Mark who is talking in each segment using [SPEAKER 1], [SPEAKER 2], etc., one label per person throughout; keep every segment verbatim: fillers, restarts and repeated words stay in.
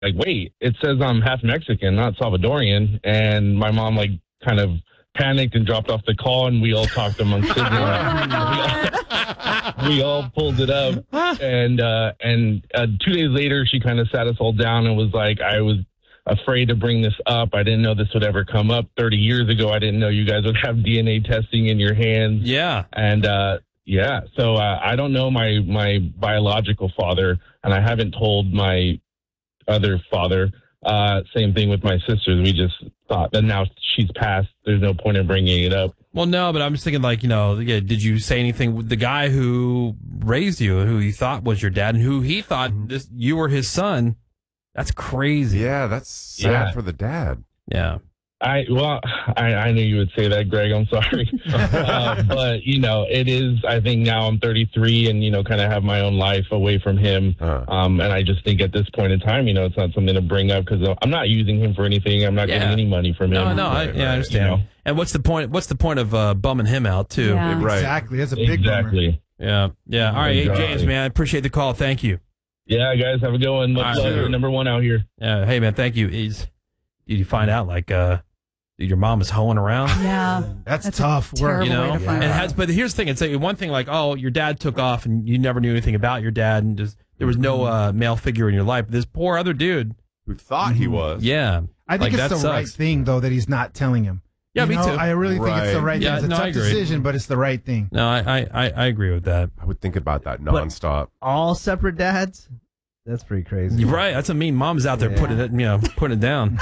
[SPEAKER 1] like, wait, it says I'm half Mexican, not Salvadorian. And my mom, like, kind of panicked and dropped off the call, and we all talked amongst siblings. We all pulled it up, and uh, and uh, two days later, she kind of sat us all down and was like, I was afraid to bring this up. I didn't know this would ever come up. thirty years ago, I didn't know you guys would have D N A testing in your hands.
[SPEAKER 2] Yeah.
[SPEAKER 1] And, uh, yeah, so uh, I don't know my, my biological father, and I haven't told my other father. Uh, same thing with my sisters. We just thought that now she's passed. There's no point in bringing it up.
[SPEAKER 2] Well, no, but I'm just thinking, like, you know, yeah, did you say anything with the guy who raised you, who you thought was your dad, and who he thought this you were his son? That's crazy.
[SPEAKER 3] Yeah, that's sad
[SPEAKER 1] Yeah.
[SPEAKER 3] for the dad.
[SPEAKER 2] Yeah.
[SPEAKER 1] I well, I, I knew you would say that, Greg. I'm sorry, uh, but you know, it is. I think now I'm thirty-three, and you know, kind of have my own life away from him.
[SPEAKER 3] Uh.
[SPEAKER 1] Um, and I just think at this point in time, you know, it's not something to bring up because I'm not using him for anything. I'm not
[SPEAKER 2] Yeah.
[SPEAKER 1] getting any money from him.
[SPEAKER 2] No, no, I,
[SPEAKER 1] Right,
[SPEAKER 2] yeah, I
[SPEAKER 1] right,
[SPEAKER 2] understand.
[SPEAKER 1] you know?
[SPEAKER 2] And what's the point? What's the point of uh, bumming him out too?
[SPEAKER 4] Yeah.
[SPEAKER 3] Right.
[SPEAKER 5] Exactly. That's a big
[SPEAKER 1] Exactly.
[SPEAKER 2] Yeah, yeah. All right, hey,
[SPEAKER 1] Exactly.
[SPEAKER 2] James, man, I appreciate the call. Thank you.
[SPEAKER 1] Yeah, guys, have a good one. Much
[SPEAKER 2] All
[SPEAKER 1] love.
[SPEAKER 2] right.
[SPEAKER 1] You're number one out here.
[SPEAKER 2] Yeah, hey, man, thank you. Is did you find out like uh, your mom is hoeing around?
[SPEAKER 4] Yeah.
[SPEAKER 5] bummer. That's,
[SPEAKER 4] That's a
[SPEAKER 5] tough work.
[SPEAKER 2] You know,
[SPEAKER 4] way to find
[SPEAKER 2] and
[SPEAKER 4] out.
[SPEAKER 2] has, but here's the thing: it's like one thing, like, oh, your dad took off, and you never knew anything about your dad, and just there was no uh, male figure in your life. This poor other dude,
[SPEAKER 3] Who thought he was?
[SPEAKER 2] yeah,
[SPEAKER 5] I think
[SPEAKER 2] like,
[SPEAKER 5] it's
[SPEAKER 2] that
[SPEAKER 5] the right
[SPEAKER 2] sucks.
[SPEAKER 5] thing, though, that he's not telling him.
[SPEAKER 2] Yeah,
[SPEAKER 5] You
[SPEAKER 2] me
[SPEAKER 5] know,
[SPEAKER 2] too.
[SPEAKER 5] I really think it's the
[SPEAKER 3] Right.
[SPEAKER 5] right
[SPEAKER 2] Yeah,
[SPEAKER 5] thing. It's a
[SPEAKER 2] no, I
[SPEAKER 5] tough
[SPEAKER 2] agree.
[SPEAKER 5] decision, but it's the right thing.
[SPEAKER 2] No, I, I, I I agree with that.
[SPEAKER 3] I would think about that nonstop.
[SPEAKER 6] All separate dads? That's pretty crazy.
[SPEAKER 2] You're right. That's a mean mom's out there
[SPEAKER 6] Yeah.
[SPEAKER 2] putting it, you know, putting it down.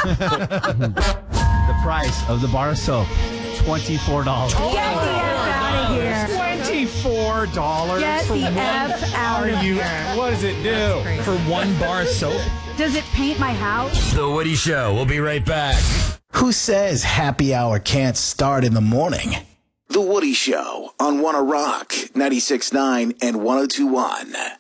[SPEAKER 6] The price of the bar of soap, twenty-four dollars.
[SPEAKER 4] Get the F out of here.
[SPEAKER 6] twenty-four dollars
[SPEAKER 4] Get
[SPEAKER 6] for
[SPEAKER 4] the
[SPEAKER 6] one?
[SPEAKER 4] F out
[SPEAKER 6] Are
[SPEAKER 4] of
[SPEAKER 6] you?
[SPEAKER 4] here.
[SPEAKER 6] What does it do?
[SPEAKER 2] For one bar of soap?
[SPEAKER 4] Does it paint my house?
[SPEAKER 7] The Woody Show. We'll be right back.
[SPEAKER 8] Who says happy hour can't start in the morning? The Woody Show on Wanna Rock ninety-six point nine and one oh two point one.